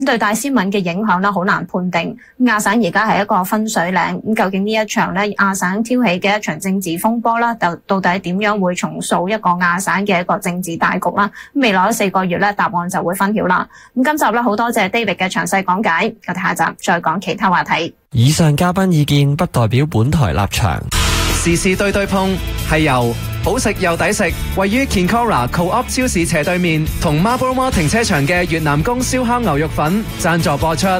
對戴思敏嘅影響咧，好難判定。亞省而家係一個分水嶺，咁究竟呢一場咧亞省挑起嘅一場政治風波啦，到底點樣會重塑一個亞省嘅一個政治大局啦？未來4個月咧，答案就會分曉啦。咁今集咧好多謝 David 嘅詳細講解，我哋下集再講其他話題。 以上嘉賓意見不代表本台立場。 時事對對碰係由好食又抵食，位於 Kinkora Co-op 超市斜對面同 Marble Mall 停車場嘅越南宮燒烤牛肉粉贊助播出。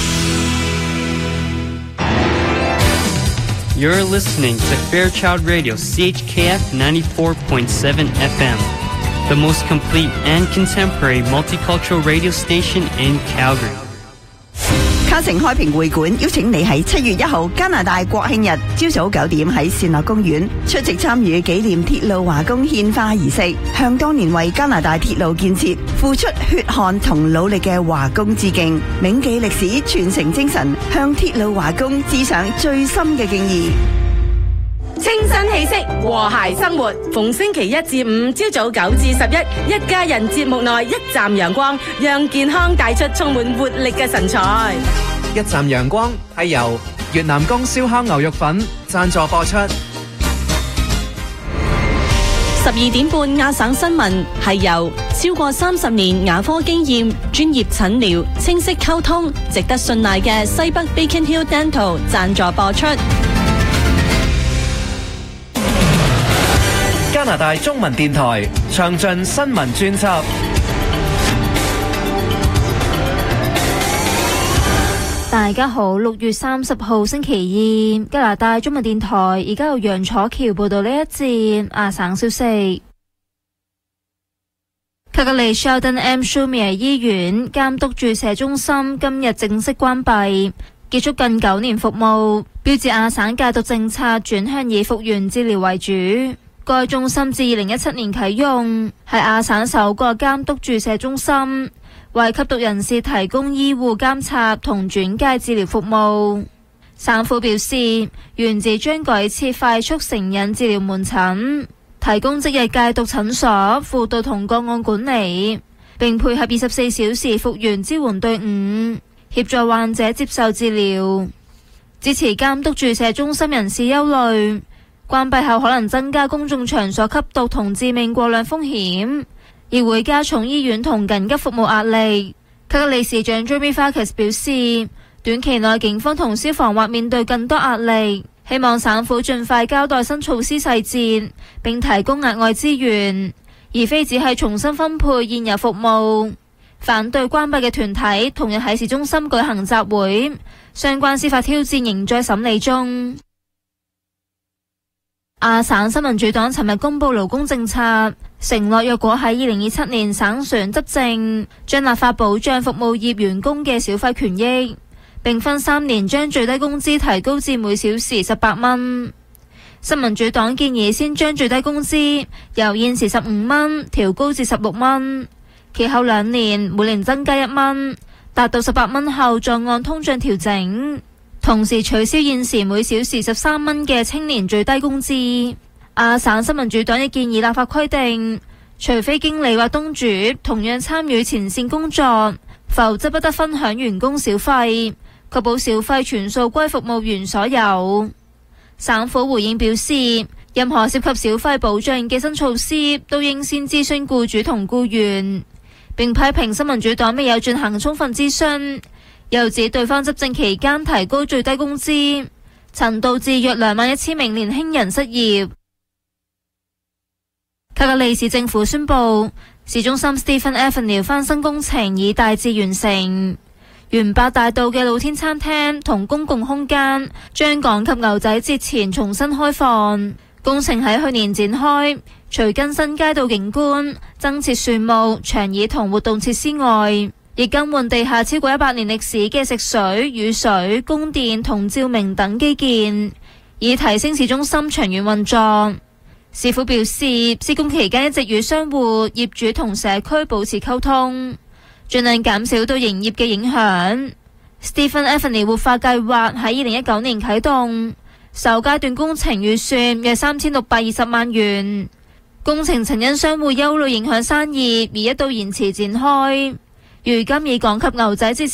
You're listening to Fairchild Radio CHKF 94.7 FM, the most complete and contemporary multicultural radio station in Calgary. 卡城開平會館邀請你喺7月1號加拿大國慶日朝早9點喺善樂公園出席參與紀念鐵路華工獻花儀式，向當年為加拿大鐵路建設付出血汗同努力嘅華工致敬，銘記歷史傳承精神，向鐵路華工致上最深嘅敬意。 清新氣息，和諧生活。逢星期1至5朝早9至11，一家人節目內一站陽光，讓健康帶出充滿活力嘅神采。 一站陽光係由越南宮燒烤牛肉粉贊助播出。 12點半亞省新聞係由超過30年牙科經驗、專業診療、清晰溝通、值得信賴嘅西北 Beacon Hill Dental 贊助播出。 加拿大中文電台詳盡新聞專輯。 大家好，6月30號星期二，加拿大中文電台而家由楊楚橋報道呢一節亞省消息。卡格利 Sheldon M. Schumier 醫院監督注射中心今日正式關閉，結束近9年服務，標誌亞省戒毒政策轉向以復原治療為主。該中心自2017年啟用，係亞省首個監督注射中心，為吸毒人士提供醫護監察同轉介治療服務。省府表示，原址將改設快速成癮治療門診，提供即日戒毒診所、輔導同個案管理，並配合24小時復原支援隊伍，協助患者接受治療。支持監督注射中心人士憂慮，關閉後可能增加公眾場所吸毒同致命過量風險，而會加重醫院同緊急服務壓力。卡格利市長 Jeremy Farkas 表示，短期內警方同消防或面對更多壓力，希望省府盡快交代新措施細節，並提供額外資源，而非只係重新分配現有服務。反對關閉嘅團體同日喺市中心舉行集會，相關司法挑戰仍在審理中。亞省新民主黨尋日公布勞工政策，承諾若果喺2027年省選執政，將立法保障服務業員工嘅小費權益，並分3年將最低工資提高至每小時18蚊。新民主黨建議先將最低工資由現時15蚊調高至16蚊，其後2年每年增加1蚊，達到18蚊後再按通脹調整。同時取消現時每小時13蚊嘅青年最低工資。亞省新民主黨亦建議立法規定，除非經理或東主同樣參與前線工作，否則不得分享員工小費，確保小費全數歸服務員所有。省府回應表示，任何涉及小費保障嘅新措施都應先諮詢僱主同僱員，並批評新民主黨未有進行充分諮詢，又指對方執政期間提高最低工資，曾導致約21000名年輕人失業。卡格利市政府宣布，市中心 Stephen Avenue 翻新工程已大致完成，元伯大道嘅露天餐廳同公共空間將趕及牛仔節前重新開放。工程喺去年展開，除更新街道景觀、增設樹木、長椅同活動設施外，亦更換地下超過100年歷史嘅食水、雨水、供電同照明等基建，以提升市中心長遠運作。市府表示，施工期間一直與商戶、業主同社區保持溝通，盡量減少對營業嘅影響。Stephen Avenue 活化計劃喺2019年啟動，首階段工程預算約3620萬元。工程曾因商戶憂慮影響生意而一度延遲展開，如今已趕及牛仔節